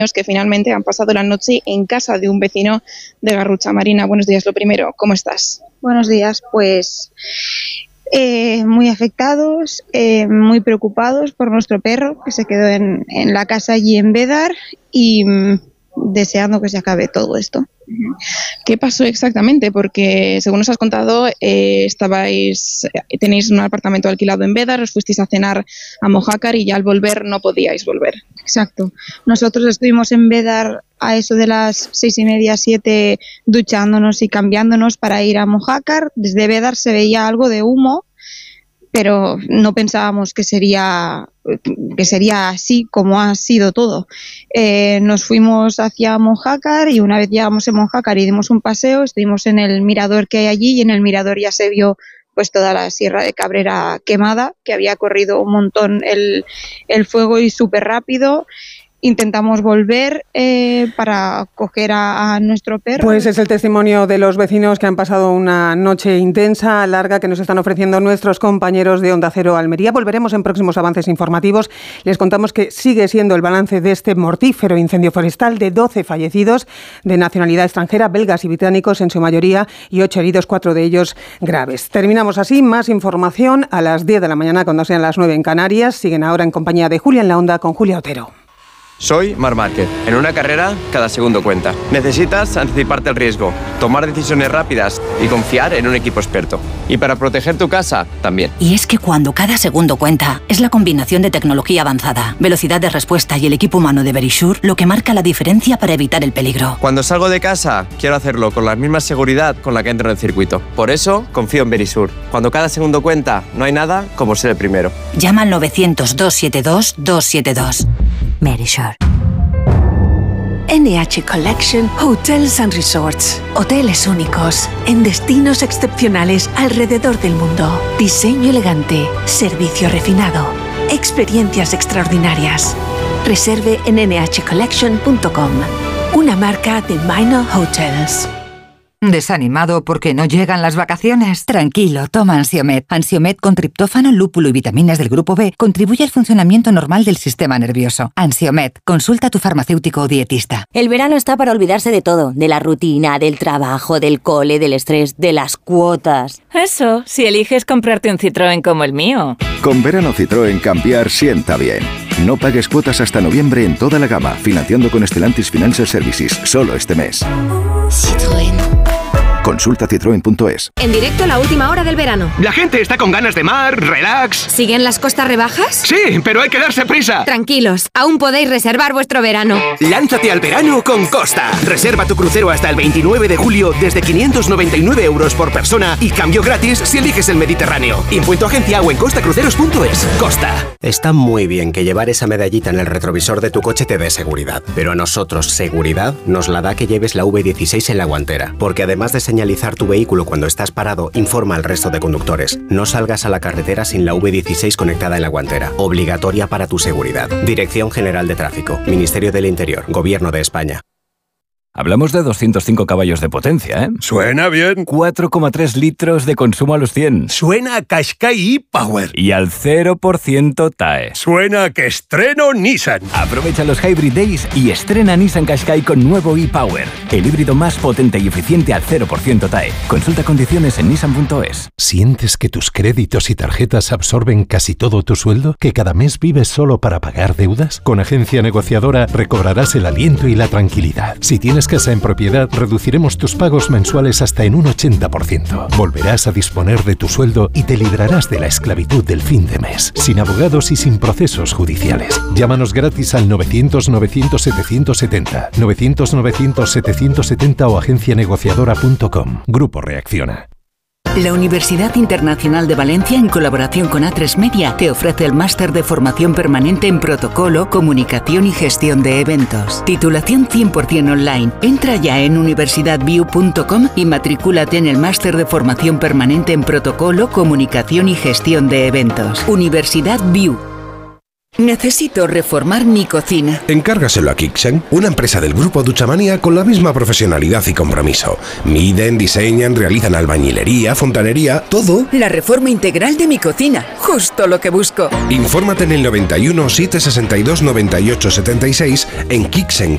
que finalmente han pasado la noche en casa de un vecino de Garrucha. Marina, buenos días. Lo primero, ¿cómo estás? Buenos días, pues muy afectados, muy preocupados por nuestro perro que se quedó en la casa allí en Bédar y deseando que se acabe todo esto. ¿Qué pasó exactamente? Porque según nos has contado, tenéis un apartamento alquilado en Bédar, os fuisteis a cenar a Mojácar y ya al volver no podíais volver. Exacto. Nosotros estuvimos en Bédar a eso de las 6:30, 7, duchándonos y cambiándonos para ir a Mojácar. Desde Bédar se veía algo de humo, pero no pensábamos que sería así como ha sido todo. Nos fuimos hacia Mojácar y una vez llegamos a Mojácar y dimos un paseo, estuvimos en el mirador que hay allí y en el mirador ya se vio pues toda la Sierra de Cabrera quemada, que había corrido un montón el fuego y súper rápido. Intentamos volver para coger a nuestro perro. Pues es el testimonio de los vecinos que han pasado una noche intensa, larga, que nos están ofreciendo nuestros compañeros de Onda Cero Almería. Volveremos en próximos avances informativos. Les contamos que sigue siendo el balance de este mortífero incendio forestal de 12 fallecidos de nacionalidad extranjera, belgas y británicos en su mayoría, y 8 heridos, 4 de ellos graves. Terminamos así. Más información a las 10 de la mañana, cuando sean las 9 en Canarias. Siguen ahora en compañía de Julia en la Onda con Julia Otero. Soy Marc Márquez. En una carrera, cada segundo cuenta. Necesitas anticiparte al riesgo, tomar decisiones rápidas y confiar en un equipo experto. Y para proteger tu casa, también. Y es que cuando cada segundo cuenta, es la combinación de tecnología avanzada, velocidad de respuesta y el equipo humano de Verisure lo que marca la diferencia para evitar el peligro. Cuando salgo de casa, quiero hacerlo con la misma seguridad con la que entro en el circuito. Por eso, confío en Verisure. Cuando cada segundo cuenta, no hay nada como ser el primero. Llama al 900-272-272. Verisure. NH Collection Hotels and Resorts. Hoteles únicos, en destinos excepcionales alrededor del mundo. Diseño elegante, servicio refinado, experiencias extraordinarias. Reserve en nhcollection.com. Una marca de Minor Hotels. ¿Desanimado porque no llegan las vacaciones? Tranquilo, toma Ansiomed. Ansiomed con triptófano, lúpulo y vitaminas del grupo B contribuye al funcionamiento normal del sistema nervioso. Ansiomed, consulta a tu farmacéutico o dietista. El verano está para olvidarse de todo, de la rutina, del trabajo, del cole, del estrés, de las cuotas. Eso, si eliges comprarte un Citroën como el mío. Con verano Citroën cambiar sienta bien. No pagues cuotas hasta noviembre en toda la gama, financiando con Stellantis Financial Services, solo este mes. Citroën. Consulta citroen.es. En directo a la última hora del verano. La gente está con ganas de mar, relax. ¿Siguen las costas rebajas? Sí, pero hay que darse prisa. Tranquilos, aún podéis reservar vuestro verano. Lánzate al verano con Costa. Reserva tu crucero hasta el 29 de julio desde 599 € por persona y cambio gratis si eliges el Mediterráneo. Impuesto agencia o en costacruceros.es. Costa. Está muy bien que llevar esa medallita en el retrovisor de tu coche te dé seguridad, pero a nosotros seguridad nos la da que lleves la V16 en la guantera, porque además de señalizar tu vehículo cuando estás parado, informa al resto de conductores. No salgas a la carretera sin la V16 conectada en la guantera. Obligatoria para tu seguridad. Dirección General de Tráfico. Ministerio del Interior. Gobierno de España. Hablamos de 205 caballos de potencia, ¿eh? Suena bien. 4,3 litros de consumo a los 100. Suena a Qashqai e-Power. Y al 0% TAE. Suena a que estreno Nissan. Aprovecha los Hybrid Days y estrena Nissan Qashqai con nuevo e-Power. El híbrido más potente y eficiente al 0% TAE. Consulta condiciones en nissan.es. ¿Sientes que tus créditos y tarjetas absorben casi todo tu sueldo? ¿Que cada mes vives solo para pagar deudas? Con Agencia Negociadora recobrarás el aliento y la tranquilidad. Si tienes casa en propiedad, reduciremos tus pagos mensuales hasta en un 80%. Volverás a disponer de tu sueldo y te librarás de la esclavitud del fin de mes, sin abogados y sin procesos judiciales. Llámanos gratis al 900-900-770, 900-900-770 o agencianegociadora.com. Grupo Reacciona. La Universidad Internacional de Valencia, en colaboración con A3 Media, te ofrece el máster de formación permanente en protocolo, comunicación y gestión de eventos. Titulación 100% online. Entra ya en universidadview.com y matricúlate en el máster de formación permanente en protocolo, comunicación y gestión de eventos. Universidad View. Necesito reformar mi cocina. Encárgaselo a Kixen, una empresa del grupo Duchamanía con la misma profesionalidad y compromiso. Miden, diseñan, realizan albañilería, fontanería, todo. La reforma integral de mi cocina, justo lo que busco. Infórmate en el 91 762 98 76 en kixen.es.